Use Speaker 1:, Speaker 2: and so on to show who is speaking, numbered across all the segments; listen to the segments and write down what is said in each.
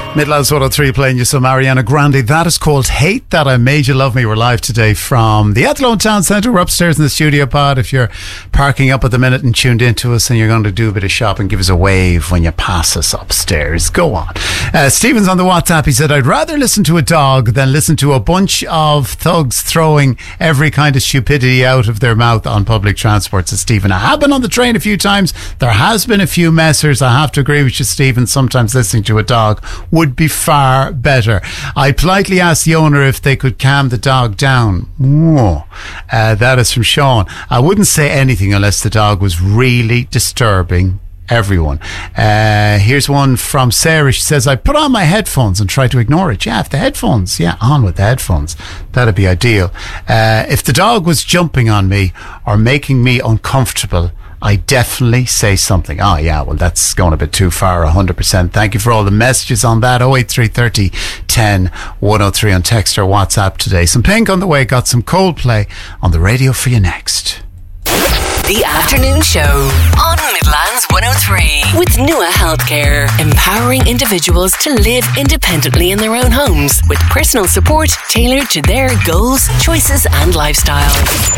Speaker 1: Midlands 103 playing you some Ariana Grande. That is called Hate That I Made You Love Me. We're live today from the Athlone Town Centre. We're upstairs in the studio pod. If you're parking up at the minute and tuned into us and you're going to do a bit of shopping, give us a wave when you pass us upstairs. Go on. Stephen's on the WhatsApp. He said, I'd rather listen to a dog than listen to a bunch of thugs throwing every kind of stupidity out of their mouth on public transport, says Stephen. I have been on the train a few times. There has been a few messers. I have to agree with you, Stephen. Sometimes listening to a dog would be far better. I politely asked the owner if they could calm the dog down. Whoa. That is from Sean. I wouldn't say anything unless the dog was really disturbing everyone. Here's one from Sarah. She says, I put on my headphones and try to ignore it. Yeah, if the headphones, on with the headphones. That'd be ideal. If the dog was jumping on me or making me uncomfortable, I definitely say something. Oh yeah, well that's going a bit too far, 100%. Thank you for all the messages on that. 08330 10 103 on text or WhatsApp today. Some Pink on the way, got some Coldplay on the radio for you next.
Speaker 2: The Afternoon Show on Midlands 103 with Nua Healthcare, empowering individuals to live independently in their own homes with personal support tailored to their goals, choices and lifestyle.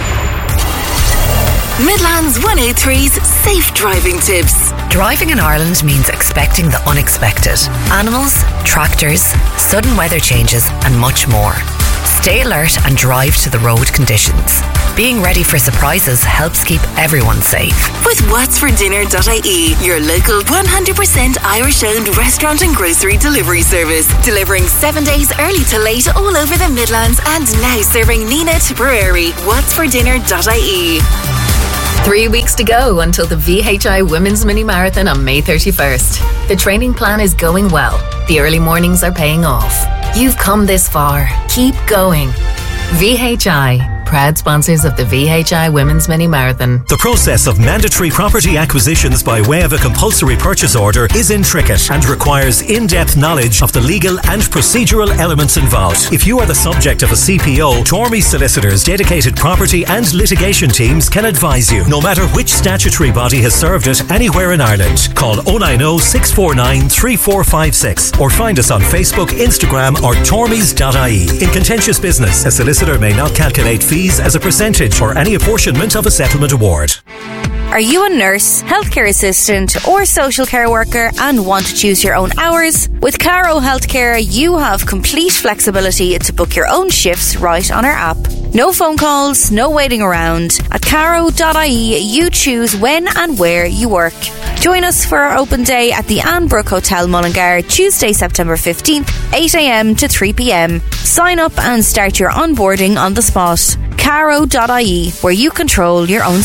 Speaker 2: Midlands 103's safe driving tips.
Speaker 3: Driving in Ireland means expecting the unexpected. Animals, tractors, sudden weather changes and much more. Stay alert and drive to the road conditions. Being ready for surprises helps keep everyone safe.
Speaker 2: With whatsfordinner.ie, your local 100% Irish-owned restaurant and grocery delivery service. Delivering 7 days early to late all over the Midlands and now serving Nina Tipperary. Whatsfordinner.ie.
Speaker 4: 3 weeks to go until the VHI Women's Mini Marathon on May 31st. The training plan is going well. The early mornings are paying off. You've come this far. Keep going. VHI, proud sponsors of the VHI Women's Mini Marathon.
Speaker 5: The process of mandatory property acquisitions by way of a compulsory purchase order is intricate and requires in-depth knowledge of the legal and procedural elements involved. If you are the subject of a CPO, Tormey Solicitors' dedicated property and litigation teams can advise you, no matter which statutory body has served it anywhere in Ireland. Call 090 649 3456 or find us on Facebook, Instagram or tormeys.ie. In contentious business, a solicitor may not calculate fees as a percentage or any apportionment of a settlement award.
Speaker 6: Are you a nurse, healthcare assistant or social care worker and want to choose your own hours? With Caro Healthcare, you have complete flexibility to book your own shifts right on our app. No phone calls, no waiting around. At caro.ie, you choose when and where you work. Join us for our open day at the Annbrook Hotel Mullingar, Tuesday, September 15th, 8am to 3pm. Sign up and start your onboarding on the spot. Caro.ie, where you control your own